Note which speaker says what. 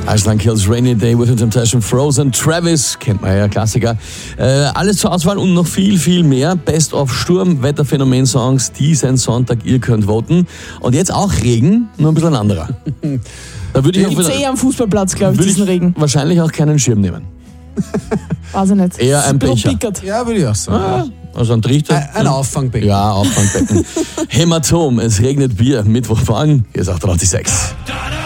Speaker 1: Iceland Kills Rainy Day with the Temptation, Frozen, Travis, kennt man ja, Klassiker. Alles zur Auswahl und noch viel, viel mehr. Best of Sturm-Wetterphänomen-Songs diesen Sonntag. Ihr könnt voten. Und jetzt auch Regen, nur ein bisschen anderer. Da würde ich
Speaker 2: gibt's am Fußballplatz, glaube ich, diesen Regen.
Speaker 1: Wahrscheinlich auch keinen Schirm nehmen.
Speaker 2: Weiß ich nicht.
Speaker 1: Eher ein Becher.
Speaker 3: Ja, würde ich auch sagen.
Speaker 1: Also ein Trichter.
Speaker 3: Ein Auffangbecken.
Speaker 1: Ja, Auffangbecken. Hämatom, es regnet Bier. Mittwochmorgen, hier ist 886.